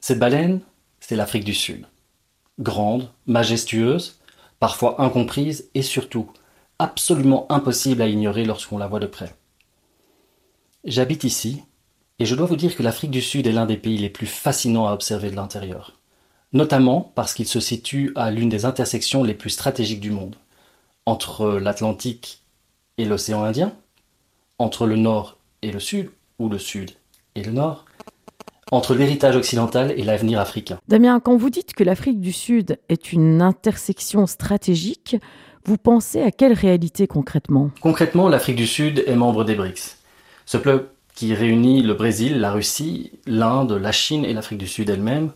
Cette baleine, c'est l'Afrique du Sud. Grande, majestueuse, parfois incomprise et surtout absolument impossible à ignorer lorsqu'on la voit de près. J'habite ici et je dois vous dire que l'Afrique du Sud est l'un des pays les plus fascinants à observer de l'intérieur. Notamment parce qu'il se situe à l'une des intersections les plus stratégiques du monde, entre l'Atlantique et l'océan Indien, entre le nord et le sud, ou le sud et le nord, entre l'héritage occidental et l'avenir africain. Damien, quand vous dites que l'Afrique du Sud est une intersection stratégique, vous pensez à quelle réalité concrètement ? Concrètement, l'Afrique du Sud est membre des BRICS. Ce club qui réunit le Brésil, la Russie, l'Inde, la Chine et l'Afrique du Sud elle-même.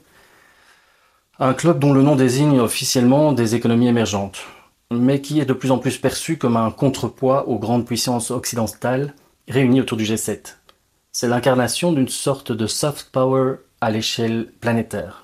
Un club dont le nom désigne officiellement des économies émergentes, mais qui est de plus en plus perçu comme un contrepoids aux grandes puissances occidentales réunies autour du G7. C'est l'incarnation d'une sorte de soft power à l'échelle planétaire.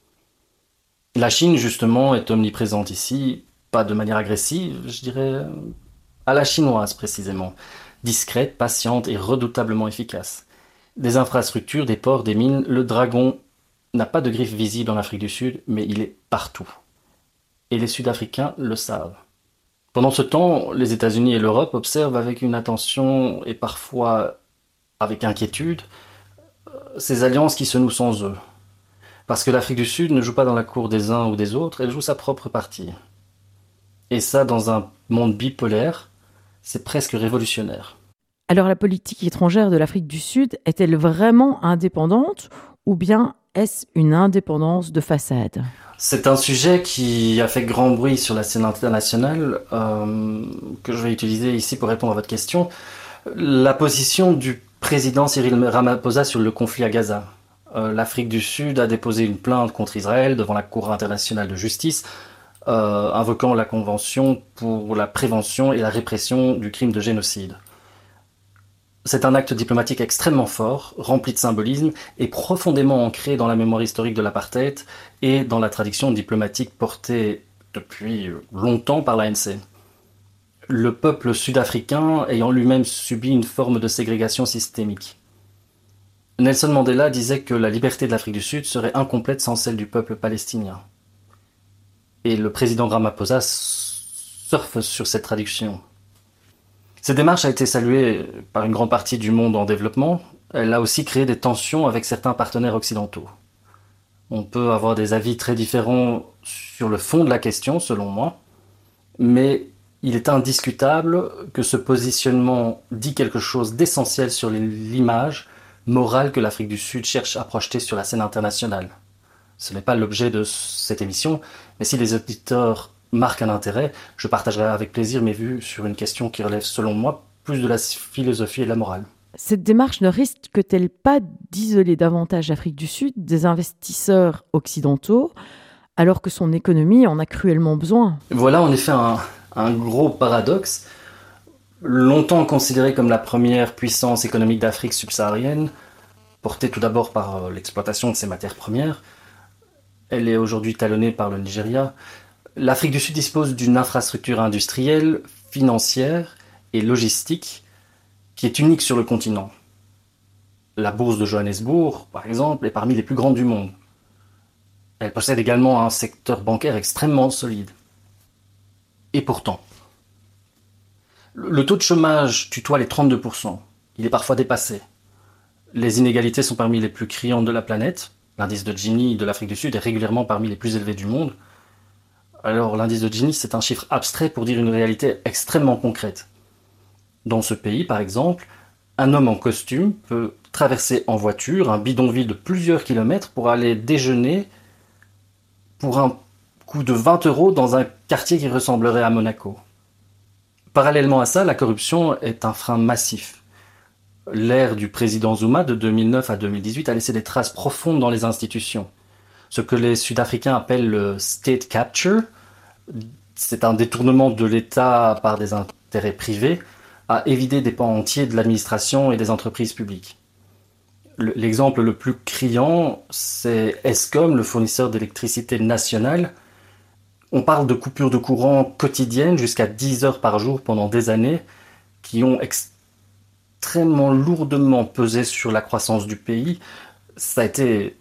La Chine, justement, est omniprésente ici, pas de manière agressive, je dirais à la chinoise précisément, discrète, patiente et redoutablement efficace. Des infrastructures, des ports, des mines, le dragon n'a pas de griffes visibles en Afrique du Sud, mais il est partout. Et les Sud-Africains le savent. Pendant ce temps, les États-Unis et l'Europe observent avec une attention et parfois avec inquiétude ces alliances qui se nouent sans eux. Parce que l'Afrique du Sud ne joue pas dans la cour des uns ou des autres, elle joue sa propre partie. Et ça, dans un monde bipolaire, c'est presque révolutionnaire. Alors la politique étrangère de l'Afrique du Sud est-elle vraiment indépendante ou bien est-ce une indépendance de façade ? C'est un sujet qui a fait grand bruit sur la scène internationale, que je vais utiliser ici pour répondre à votre question. La position du président Cyril Ramaphosa sur le conflit à Gaza. L'Afrique du Sud a déposé une plainte contre Israël devant la Cour internationale de justice, invoquant la Convention pour la prévention et la répression du crime de génocide. C'est un acte diplomatique extrêmement fort, rempli de symbolisme et profondément ancré dans la mémoire historique de l'apartheid et dans la tradition diplomatique portée depuis longtemps par l'ANC. Le peuple sud-africain ayant lui-même subi une forme de ségrégation systémique. Nelson Mandela disait que la liberté de l'Afrique du Sud serait incomplète sans celle du peuple palestinien. Et le président Ramaphosa surfe sur cette traduction. Cette démarche a été saluée par une grande partie du monde en développement. Elle a aussi créé des tensions avec certains partenaires occidentaux. On peut avoir des avis très différents sur le fond de la question, selon moi, mais il est indiscutable que ce positionnement dit quelque chose d'essentiel sur l'image morale que l'Afrique du Sud cherche à projeter sur la scène internationale. Ce n'est pas l'objet de cette émission, mais si les auditeurs marque un intérêt, je partagerai avec plaisir mes vues sur une question qui relève, selon moi, plus de la philosophie et de la morale. Cette démarche ne risque-t-elle pas d'isoler davantage l'Afrique du Sud des investisseurs occidentaux, alors que son économie en a cruellement besoin ? Voilà en effet un gros paradoxe. Longtemps considérée comme la première puissance économique d'Afrique subsaharienne, portée tout d'abord par l'exploitation de ses matières premières, elle est aujourd'hui talonnée par le Nigeria. L'Afrique du Sud dispose d'une infrastructure industrielle, financière et logistique qui est unique sur le continent. La bourse de Johannesburg, par exemple, est parmi les plus grandes du monde. Elle possède également un secteur bancaire extrêmement solide. Et pourtant, le taux de chômage tutoie les 32%. Il est parfois dépassé. Les inégalités sont parmi les plus criantes de la planète. L'indice de Gini de l'Afrique du Sud est régulièrement parmi les plus élevés du monde. Alors l'indice de Gini, c'est un chiffre abstrait pour dire une réalité extrêmement concrète. Dans ce pays, par exemple, un homme en costume peut traverser en voiture un bidonville de plusieurs kilomètres pour aller déjeuner pour un coût de 20 € dans un quartier qui ressemblerait à Monaco. Parallèlement à ça, la corruption est un frein massif. L'ère du président Zuma de 2009 à 2018 a laissé des traces profondes dans les institutions. Ce que les Sud-Africains appellent le state capture, c'est un détournement de l'État par des intérêts privés à évider des pans entiers de l'administration et des entreprises publiques. L'exemple le plus criant, c'est Eskom, le fournisseur d'électricité nationale. On parle de coupures de courant quotidiennes jusqu'à 10 heures par jour pendant des années qui ont extrêmement lourdement pesé sur la croissance du pays. Ça a été